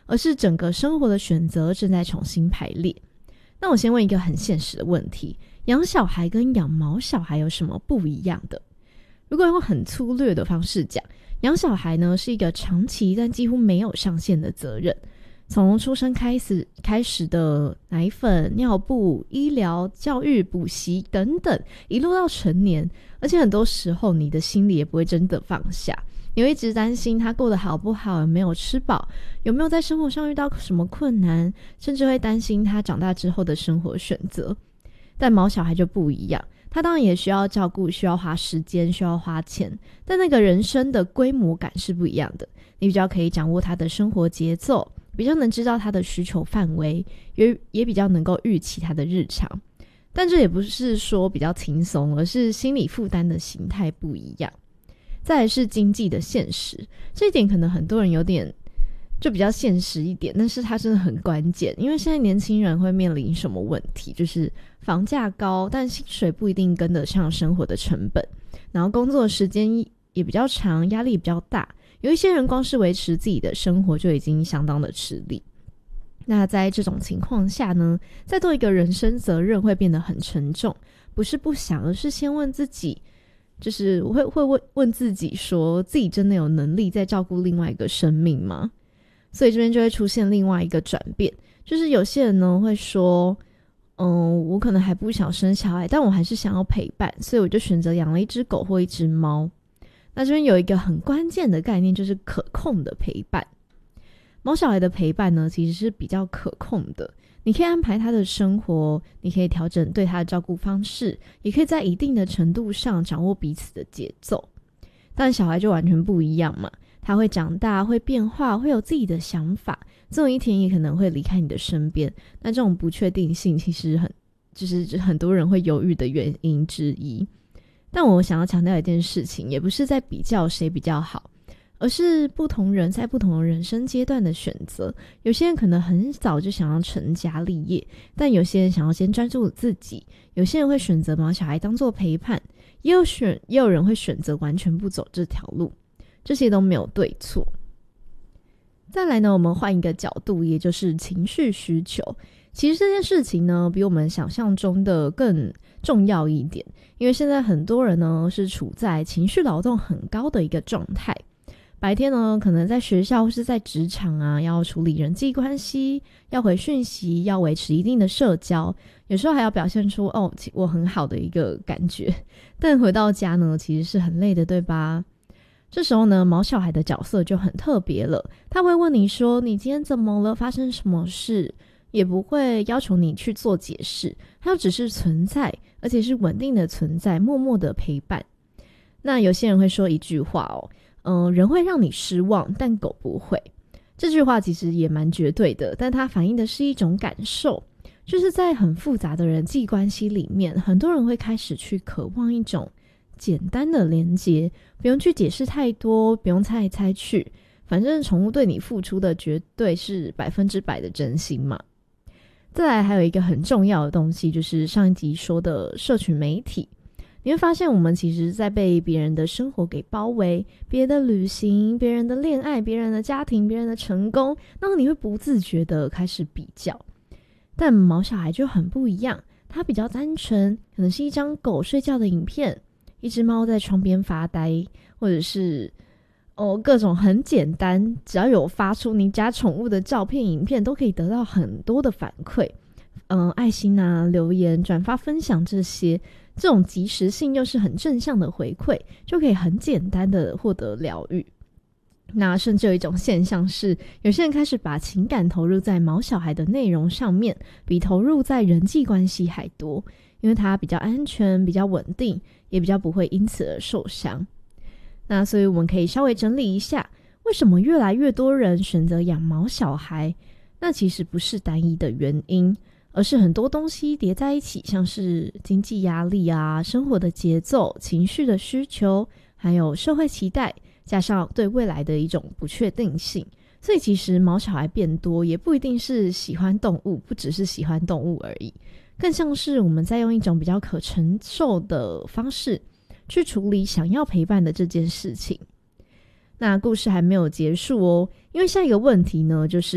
而是整个生活的选择正在重新排列。那我先问一个很现实的问题，养小孩跟养毛小孩有什么不一样的？如果用很粗略的方式讲，养小孩呢是一个长期但几乎没有上限的责任，从出生开始的奶粉、尿布、医疗、教育、补习等等，一路到成年，而且很多时候你的心里也不会真的放下，你会一直担心他过得好不好，有没有吃饱，有没有在生活上遇到什么困难，甚至会担心他长大之后的生活选择。但毛小孩就不一样，他当然也需要照顾，需要花时间，需要花钱，但那个人生的规模感是不一样的，你比较可以掌握他的生活节奏，比较能知道他的需求范围，也比较能够预期他的日常。但这也不是说比较轻松，而是心理负担的形态不一样。再来是经济的现实，这一点可能很多人有点就比较现实一点，但是它真的很关键，因为现在年轻人会面临什么问题，就是房价高，但薪水不一定跟得上生活的成本，然后工作时间也比较长，压力也比较大，有一些人光是维持自己的生活就已经相当的吃力。那在这种情况下呢，再多一个人生责任会变得很沉重，不是不想，而是先问自己，就是会问自己说，自己真的有能力再照顾另外一个生命吗？所以这边就会出现另外一个转变，就是有些人呢会说，我可能还不想生小孩，但我还是想要陪伴，所以我就选择养了一只狗或一只猫。那这边有一个很关键的概念，就是可控的陪伴。毛小孩的陪伴呢，其实是比较可控的，你可以安排他的生活，你可以调整对他的照顾方式，也可以在一定的程度上掌握彼此的节奏。但小孩就完全不一样嘛，他会长大，会变化，会有自己的想法，总有一天也可能会离开你的身边。那这种不确定性其实就是很多人会犹豫的原因之一。但我想要强调一件事情，也不是在比较谁比较好，而是不同人在不同的人生阶段的选择。有些人可能很早就想要成家立业，但有些人想要先专注自己，有些人会选择把小孩当作陪伴，也有人会选择完全不走这条路，这些都没有对错。再来呢，我们换一个角度，也就是情绪需求。其实这件事情呢，比我们想象中的更重要一点，因为现在很多人呢是处在情绪劳动很高的一个状态。白天呢，可能在学校或是在职场啊，要处理人际关系，要回讯息，要维持一定的社交，有时候还要表现出我很好的一个感觉。但回到家呢，其实是很累的，对吧？这时候呢，毛小孩的角色就很特别了，他会问你说，你今天怎么了？发生什么事？也不会要求你去做解释，它只是存在，而且是稳定的存在，默默的陪伴。那有些人会说一句话人会让你失望，但狗不会。这句话其实也蛮绝对的，但它反映的是一种感受，就是在很复杂的人际关系里面，很多人会开始去渴望一种简单的连结，不用去解释太多，不用猜来猜去，反正宠物对你付出的绝对是100%的真心嘛。再来还有一个很重要的东西，就是上一集说的社群媒体。你会发现我们其实在被别人的生活给包围，别人的旅行，别人的恋爱，别人的家庭，别人的成功，然后你会不自觉的开始比较。但毛小孩就很不一样，他比较单纯，可能是一张狗睡觉的影片，一只猫在窗边发呆，或者是各种很简单，只要有发出你家宠物的照片影片，都可以得到很多的反馈，爱心啊，留言，转发分享，这种及时性又是很正向的回馈，就可以很简单的获得疗愈。那甚至有一种现象是，有些人开始把情感投入在毛小孩的内容上面，比投入在人际关系还多，因为它比较安全，比较稳定，也比较不会因此而受伤。那所以我们可以稍微整理一下，为什么越来越多人选择养毛小孩？那其实不是单一的原因，而是很多东西叠在一起，像是经济压力啊、生活的节奏、情绪的需求，还有社会期待，加上对未来的一种不确定性。所以其实毛小孩变多也不一定是喜欢动物，不只是喜欢动物而已，更像是我们在用一种比较可承受的方式去处理想要陪伴的这件事情。那故事还没有结束因为下一个问题呢，就是